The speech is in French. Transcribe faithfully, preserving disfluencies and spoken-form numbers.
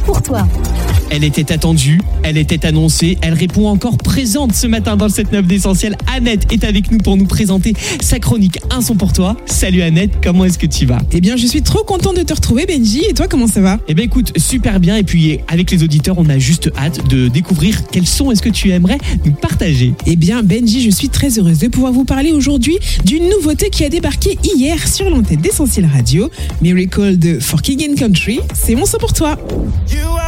pour toi. Elle était attendue, elle était annoncée, elle répond encore présente ce matin dans le sept neuf d'Essentiel. Annette est avec nous pour nous présenter sa chronique Un son pour toi. Salut Annette, comment est-ce que tu vas ? Eh bien, je suis trop contente de te retrouver, Benji. Et toi, comment ça va ? Eh bien écoute, super bien. Et puis avec les auditeurs, on a juste hâte de découvrir quels sons est-ce que tu aimerais nous partager. Eh bien, Benji, je suis très heureuse de pouvoir vous parler aujourd'hui d'une nouveauté qui a débarqué hier sur l'antenne d'Essentiel Radio. Miracle de For King and Country. C'est mon son pour toi.